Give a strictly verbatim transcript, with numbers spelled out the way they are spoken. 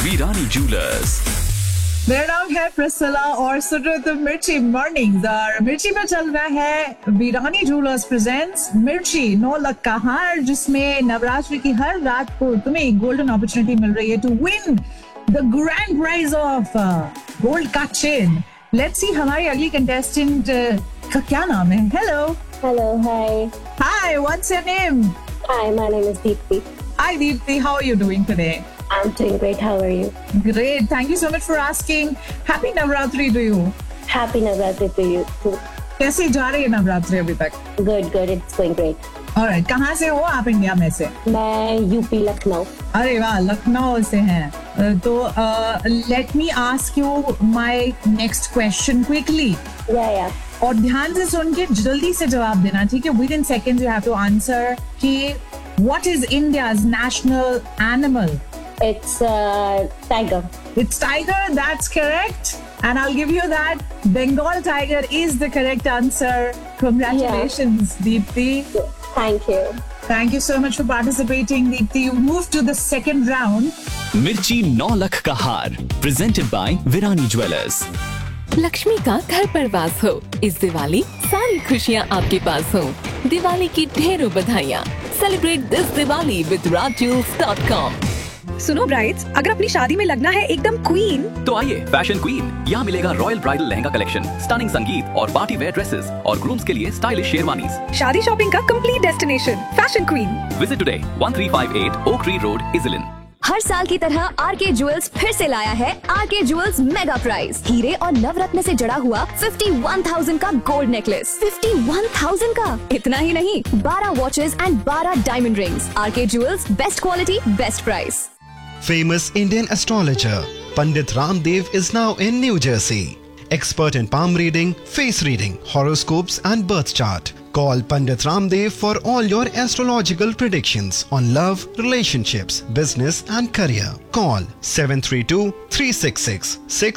वीरानी jewellers. मेरा नाम है प्रिसिला और सुन रहे हो तुम मिर्ची मॉर्निंग्स। और मिर्ची में चल रहा है वीरानी जूलर्स प्रेजेंट्स मिर्ची नौ लख का हार, जिसमें नवरात्रि की हर रात को तुम्हें एक गोल्डन अपॉर्चुनिटी मिल रही है to win the grand prize of gold का चेन। लेट्स सी हमारी अगली कंटेस्टेंट का क्या नाम है। Hello hello hi hi, what's your name? Hi, my name is Deepti. Hi Deepti, how are you doing today? I'm doing great. How are you? Great. Thank you so much for asking. Happy Navratri to you. Happy Navratri to you too. कैसे जा रही है नवरात्रि अभी तक? Good, good. It's going great. Alright. कहाँ से हो आप इंडिया में से? मैं यूपी लखनऊ। अरे वाह, लखनऊ से हैं। तो let me ask you my next question quickly. Yeah, yeah. और ध्यान से सुन के जल्दी से जवाब देना, ठीक है? Within seconds you have to answer कि what is India's national animal? It's uh, tiger. It's tiger, that's correct. And I'll give you that. Bengal tiger is the correct answer. Congratulations, yeah. Deepthi. Thank you. Thank you so much for participating, Deepthi. You moved to the second round. मिर्ची नौ लख का हार presented by Virani jewellers. Lakshmi का घर पर वास हो, इस दिवाली सारी खुशियाँ आपके पास हो। दिवाली की ढेरों बधाइयाँ। Celebrate this Diwali with raj jewels dot com। सुनो ब्राइड्स, अगर अपनी शादी में लगना है एकदम क्वीन, तो आइए फैशन क्वीन। यहाँ मिलेगा royal bridal lehenga collection, stunning संगीत और पार्टी वेयर ड्रेसेस और ग्रूम्स के लिए स्टाइलिश शेरवानीज। शादी शॉपिंग का complete destination fashion queen. Visit today one three five eight oak tree road, इजलिन। हर साल की तरह आरके ज्वेल्स फिर से लाया है आरके ज्वेल्स मेगा प्राइज। हीरे और नवरत्न से जड़ा हुआ इक्यावन हज़ार का गोल्ड नेकलेस। इक्यावन हज़ार का। इतना ही नहीं, बारह वॉचेस एंड बारह diamond rings. R K jewels, best quality, best price. Famous Indian astrologer Pandit Ramdev is now in New Jersey. Expert in palm reading, face reading, horoscopes and birth chart. Call Pandit Ramdev for all your astrological predictions on love, relationships, business and career. Call seven three two, three six six, six